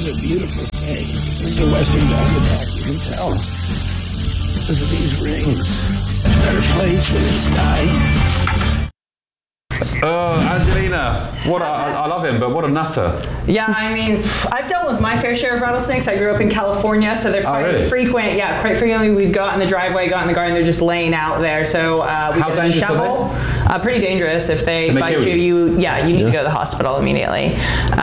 is a beautiful snake. It's a Western diamondback, you can tell. Because of these rings. Better place for this guy. Oh, Angelina, I love him, but what a nutter. Yeah, I mean, I've dealt with my fair share of rattlesnakes. I grew up in California, so they're quite frequent. Yeah, quite frequently we'd go out in the driveway, go out in the garden, they're just laying out there. So we How get dangerous a shovel. are they? Pretty dangerous. If they bite you, you need to go to the hospital immediately.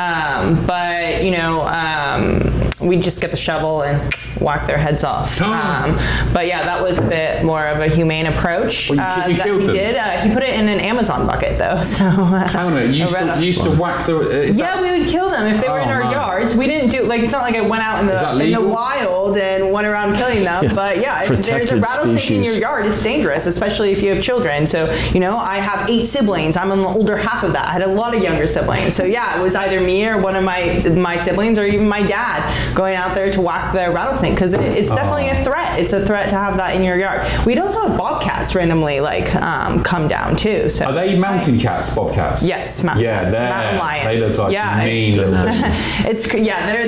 But, you know, we just get the shovel and whack their heads off. But yeah, that was a bit more of a humane approach. Well, you that killed he them. did. He put it in an Amazon bucket, though. So, Hang on a minute, you used to whack the... we would kill them if they were in our yards. We didn't do, like, it's not like I went out in the wild and went around killing them. Yeah. But yeah, if there's a rattlesnake in your yard, it's dangerous, especially if you have children. So, you know, I have 8 siblings. I'm on the older half of that. I had a lot of younger siblings. So yeah, it was either me or one of my siblings or even my dad going out there to whack the rattlesnake, because it's definitely a threat. It's a threat to have that in your yard. We'd also have bobcats randomly come down too. So are they mountain cats, bobcats? Yes, mountain cats. Mountain lions. They look like mean little things.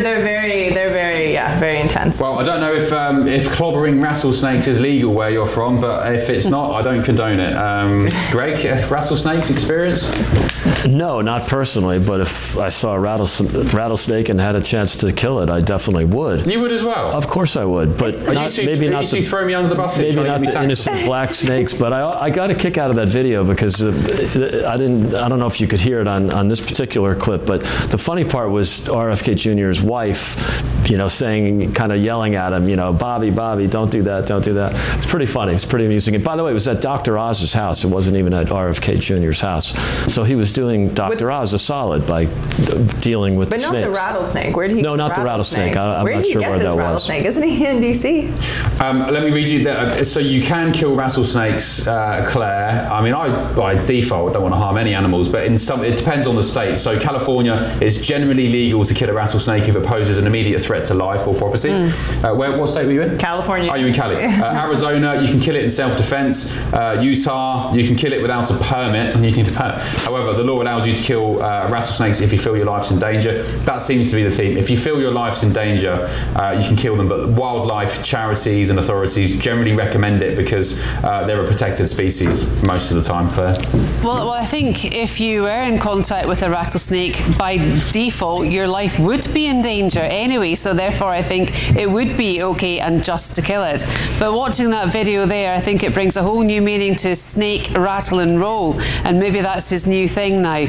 They're very intense. Well, I don't know if clobbering rattlesnakes is legal where you're from, but if it's not, I don't condone it. Greg, rattlesnakes experience? No, not personally, but if I saw a rattlesnake and had a chance to kill it, I definitely would. You would as well? Of course I would, but maybe not to throw me under the bus. Maybe not the innocent black snakes, but I got a kick out of that video because I don't know if you could hear it on this particular clip, but the funny part was RFK Jr.'s wife, you know, saying, kind of yelling at him, you know, Bobby, don't do that, don't do that. It's pretty funny. It's pretty amusing. And by the way, it was at Dr. Oz's house. It wasn't even at RFK Jr.'s house. So he was doing Dr. Oz a solid by dealing with the snakes. But not the rattlesnake. Where did he No, not the rattlesnake. I'm not sure where that was. Isn't he in D.C.? Let me read you that. So you can kill rattlesnakes, Claire. I mean, I by default don't want to harm any animals, but it depends on the state. So California, it's generally legal to kill a rattlesnake if it poses an immediate threat to life or property. What state were you in? California. Are you in Cali? Arizona, you can kill it in self-defense. Utah, you can kill it without a permit. You need a permit. However, the law allows you to kill rattlesnakes if you feel your life's in danger. That seems to be the theme. If you feel your life's in danger, you can kill them, but wildlife charities and authorities generally recommend it because they're a protected species most of the time, Claire. Well, I think if you were in contact with a rattlesnake, by default, your life would be in danger anyway, so therefore I think it would be okay and just to kill it. But watching that video there, I think it brings a whole new meaning to snake, rattle and roll, and maybe that's his new thing now.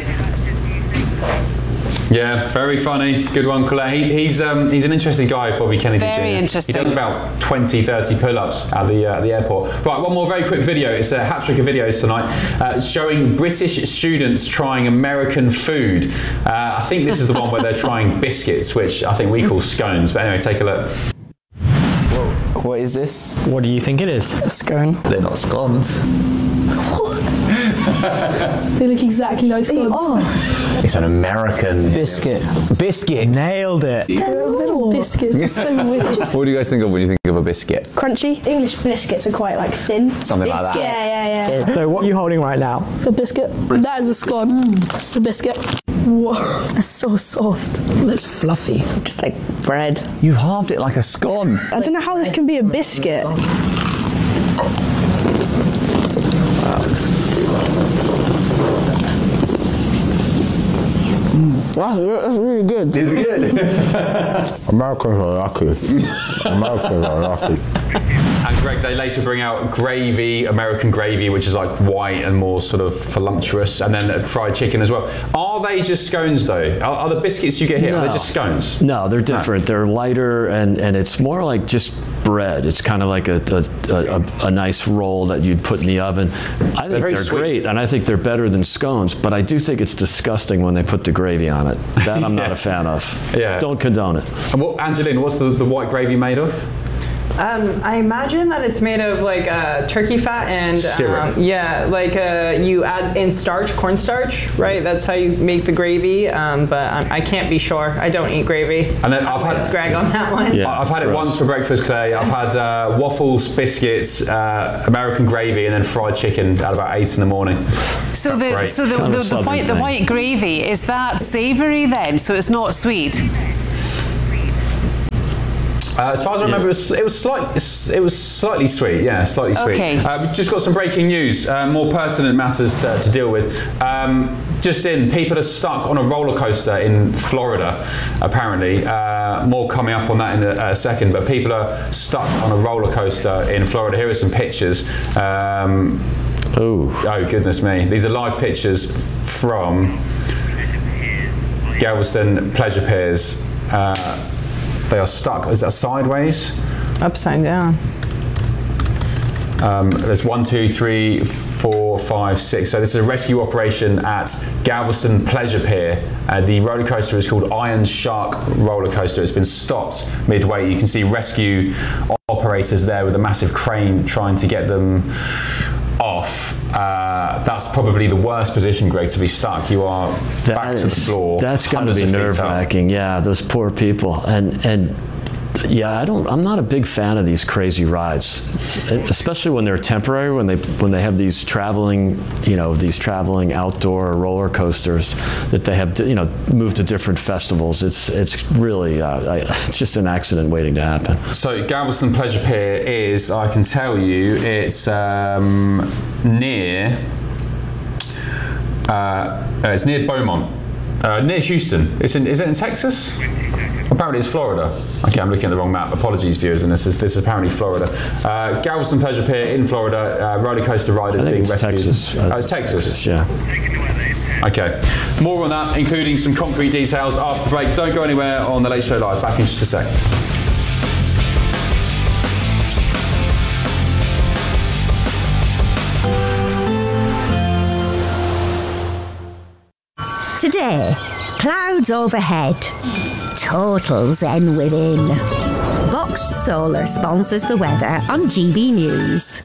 Yeah, very funny. Good one, Claire. He's an interesting guy, Bobby Kennedy Jr. Very interesting. He does about 20, 30 pull-ups at the airport. Right, one more very quick video. It's a hat-trick of videos tonight showing British students trying American food. I think this is the one where they're trying biscuits, which I think we call scones. But anyway, take a look. What is this? What do you think it is? A scone. They're not scones. They look exactly like scones. It's an American biscuit. Biscuit. Nailed it. They're little biscuits. It's so weird. What do you guys think of when you think of a biscuit? Crunchy. English biscuits are quite like thin. Something like that. Yeah. So what are you holding right now? A biscuit. That is a scone. It's a biscuit. Whoa, it's so soft. It's fluffy. Just like bread. You've halved it like a scone. I don't know how this can be a biscuit. That's really good. Is it good? Americans are lucky. Americans are lucky. And Greg, they later bring out gravy, American gravy, which is like white and more sort of voluptuous, and then fried chicken as well. Are they just scones though? Are the biscuits you get here, are they just scones? No, they're different. They're lighter and it's more like just bread. It's kind of like a nice roll that you'd put in the oven. I think they're great, and I think they're better than scones, but I do think it's disgusting when they put the gravy on it. That I'm not a fan of. Yeah. Don't condone it. And Angelina, what's the white gravy made of? I imagine that it's made of like turkey fat and syrup. You add in starch, cornstarch, right? That's how you make the gravy. But I can't be sure. I don't eat gravy. And then I've had Greg on that one. Yeah, I've had it once for breakfast today. I've had waffles, biscuits, American gravy, and then fried chicken at about 8 in the morning. So the white gravy, is that savoury then? So it's not sweet? As far as I remember, it was slightly sweet. Yeah, slightly sweet. Okay. We've just got some breaking news, more pertinent matters to deal with. People are stuck on a roller coaster in Florida, apparently. More coming up on that in a second, but people are stuck on a roller coaster in Florida. Here are some pictures. Oh, goodness me. These are live pictures from Galveston Pleasure Piers. They are stuck. Is that sideways? Upside down. There's 1, 2, 3, 4, 5, 6. So this is a rescue operation at Galveston Pleasure Pier. The roller coaster is called Iron Shark roller coaster. It's been stopped midway. You can see rescue operators there with a massive crane trying to get them off. That's probably the worst position, Greg, to be stuck. You are back to the floor. That's got to be nerve-wracking. Yeah, those poor people. And yeah, I'm not a big fan of these crazy rides, especially when they're temporary. When they have these traveling outdoor roller coasters that they have moved to different festivals. It's really it's just an accident waiting to happen. So Galveston Pleasure Pier is, I can tell you, it's near Beaumont, near Houston. Is it in Texas? Apparently it's Florida. Okay, I'm looking at the wrong map. Apologies, viewers, and this is apparently Florida. Galveston Pleasure Pier in Florida, roller coaster riders being rescued. Texas. It's Texas. Yeah. Okay, more on that, including some concrete details after the break. Don't go anywhere on The Late Show Live. Back in just a second. Today, clouds overhead, total zen within. Box Solar sponsors the weather on GB News.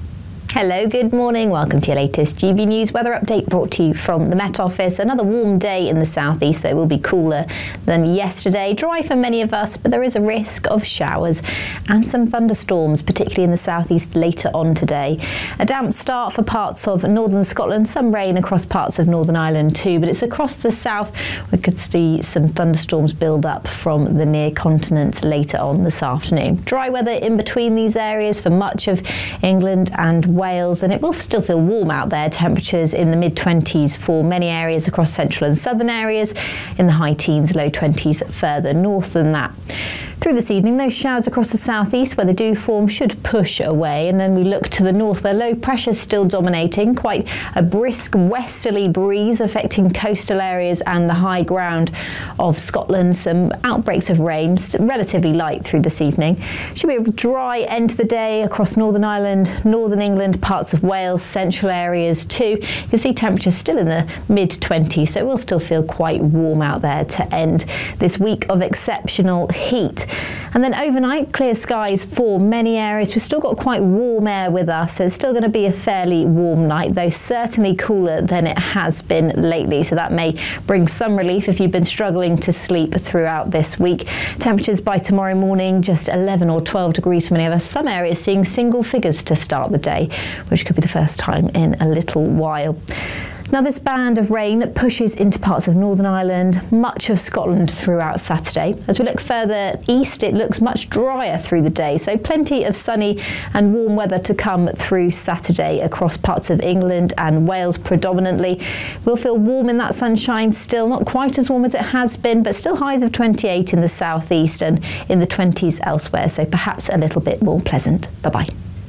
Hello, good morning. Welcome to your latest GB News weather update brought to you from the Met Office. Another warm day in the southeast, so it will be cooler than yesterday. Dry for many of us, but there is a risk of showers and some thunderstorms, particularly in the southeast later on today. A damp start for parts of northern Scotland, some rain across parts of Northern Ireland too, but it's across the south we could see some thunderstorms build up from the near continent later on this afternoon. Dry weather in between these areas for much of England and Wales, and it will still feel warm out there. Temperatures in the mid-20s for many areas across central and southern areas, in the high teens, low 20s further north than that. Through this evening, those showers across the southeast where they do form should push away, and then we look to the north where low pressure is still dominating. Quite a brisk westerly breeze affecting coastal areas and the high ground of Scotland. Some outbreaks of rain, relatively light through this evening. Should be a dry end to the day across Northern Ireland, Northern England, parts of Wales, central areas too. You can see temperatures still in the mid-20s, so it will still feel quite warm out there to end this week of exceptional heat. And then overnight, clear skies for many areas. We've still got quite warm air with us, so it's still going to be a fairly warm night, though certainly cooler than it has been lately. So that may bring some relief if you've been struggling to sleep throughout this week. Temperatures by tomorrow morning, just 11 or 12 degrees for many of us. Some areas seeing single figures to start the day, which could be the first time in a little while. Now this band of rain pushes into parts of Northern Ireland, much of Scotland throughout Saturday. As we look further east, it looks much drier through the day, so plenty of sunny and warm weather to come through Saturday across parts of England and Wales predominantly. We'll feel warm in that sunshine still, not quite as warm as it has been, but still highs of 28 in the southeast and in the 20s elsewhere, so perhaps a little bit more pleasant. Bye-bye.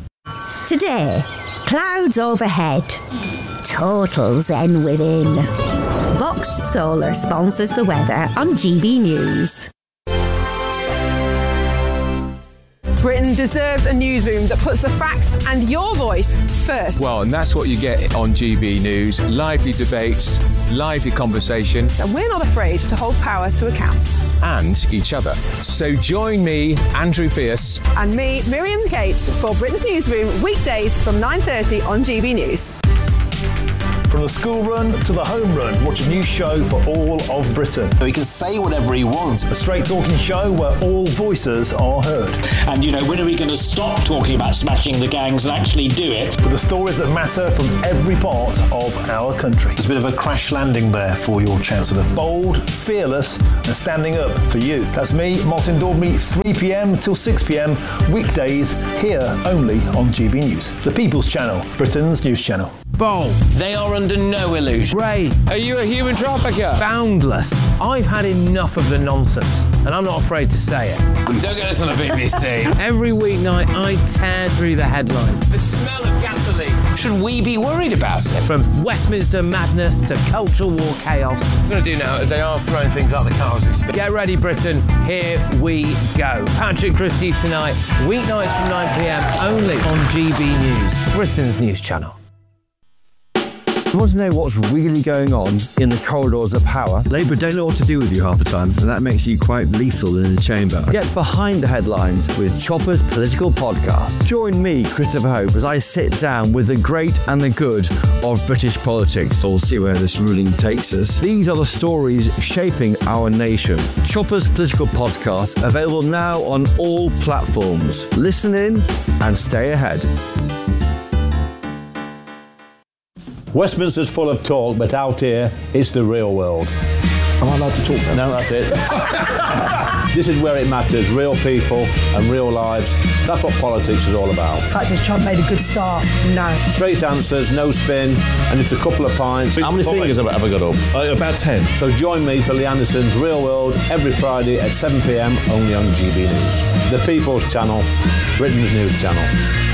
Today, clouds overhead, total zen within. Box Solar sponsors the weather on GB News. Britain deserves a newsroom that puts the facts and your voice first. Well, and that's what you get on GB News. Lively debates, lively conversation. And we're not afraid to hold power to account. And each other. So join me, Andrew Pierce. And me, Miriam Cates, for Britain's Newsroom, weekdays from 9:30 on GB News. From the school run to the home run, watch a new show for all of Britain. So he can say whatever he wants. A straight talking show where all voices are heard. And, when are we going to stop talking about smashing the gangs and actually do it? With the stories that matter from every part of our country. There's a bit of a crash landing there for your Chancellor. Bold, fearless and standing up for you. That's me, Martin Daubney, 3 p.m. till 6 p.m. weekdays, here only on GB News. The People's Channel, Britain's news channel. Bold. They are under no illusion. Ray. Are you a human trafficker? Boundless. I've had enough of the nonsense, and I'm not afraid to say it. Don't get us on a BBC. Every weeknight, I tear through the headlines. The smell of gasoline. Should we be worried about it? From Westminster madness to cultural war chaos. What I'm going to do now is they are throwing things out the car as we speak. Get ready, Britain. Here we go. Patrick Christie's tonight, weeknights from 9 p.m. only on GB News, Britain's news channel. You want to know what's really going on in the corridors of power? Labour don't know what to do with you half the time, and that makes you quite lethal in the chamber. Get behind the headlines with Chopper's Political Podcast. Join me, Christopher Hope, as I sit down with the great and the good of British politics. We'll see where this ruling takes us. These are the stories shaping our nation. Chopper's Political Podcast, available now on all platforms. Listen in and stay ahead. Westminster's full of talk, but out here, it's the real world. Am I allowed to talk now? No, that's it. This is where it matters, real people and real lives. That's what politics is all about. In fact, has Trump made a good start? No. Straight answers, no spin, and just a couple of pints. How many fingers have I got up? About 10. So join me for Lee Anderson's Real World every Friday at 7 p.m. only on GB News. The People's Channel, Britain's news channel.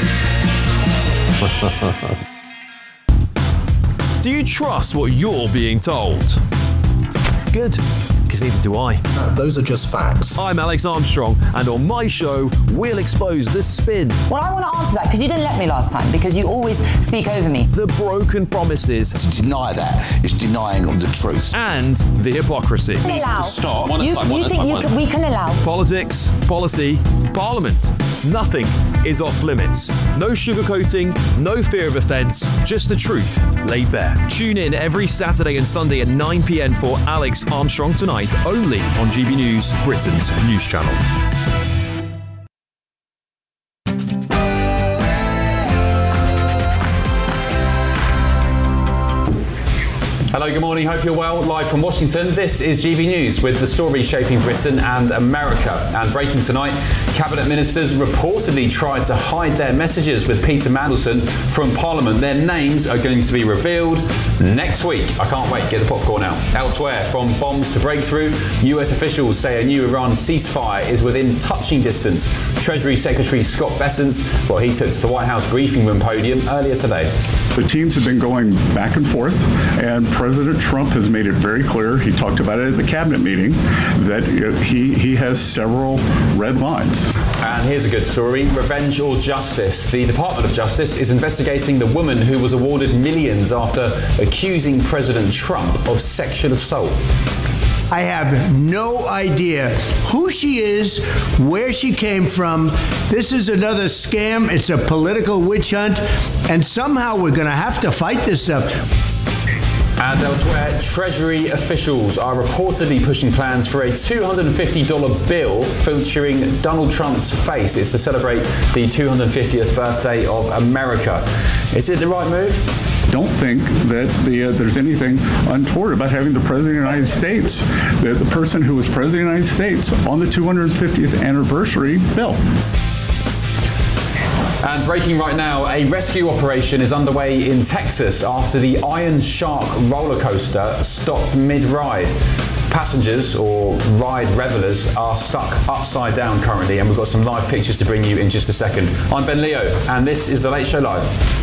Do you trust what you're being told? Good, because neither do I. No, those are just facts. I'm Alex Armstrong, and on my show, we'll expose the spin. Well, I want to answer that, because you didn't let me last time, because you always speak over me. The broken promises. To deny that is denying the truth. And the hypocrisy. We can allow. Stop. You think we can allow. Politics, policy, parliament. Nothing is off limits. No sugarcoating, no fear of offence, just the truth laid bare. Tune in every Saturday and Sunday at 9 p.m. for Alex Armstrong Tonight, only on GB News, Britain's news channel. Hello, good morning. Hope you're well. Live from Washington, this is GB News with the stories shaping Britain and America. And breaking tonight, Cabinet Ministers reportedly tried to hide their messages with Peter Mandelson from Parliament. Their names are going to be revealed next week. I can't wait. Get the popcorn out. Elsewhere, from bombs to breakthrough, US officials say a new Iran ceasefire is within touching distance. Treasury Secretary Scott Bessent, he took to the White House briefing room podium earlier today. The teams have been going back and forth, and President Trump has made it very clear, he talked about it at the cabinet meeting, that he has several red lines. And here's a good story, revenge or justice. The Department of Justice is investigating the woman who was awarded millions after accusing President Trump of sexual assault. I have no idea who she is, where she came from. This is another scam. It's a political witch hunt. And somehow we're going to have to fight this stuff. And elsewhere, Treasury officials are reportedly pushing plans for a $250 bill featuring Donald Trump's face. It's to celebrate the 250th birthday of America. Is it the right move? Don't think that there's anything untoward about having the President of the United States, the person who was President of the United States, on the 250th anniversary bill. And breaking right now, a rescue operation is underway in Texas after the Iron Shark roller coaster stopped mid-ride. Passengers, or ride revelers, are stuck upside down currently, and we've got some live pictures to bring you in just a second. I'm Ben Leo, and this is The Late Show Live.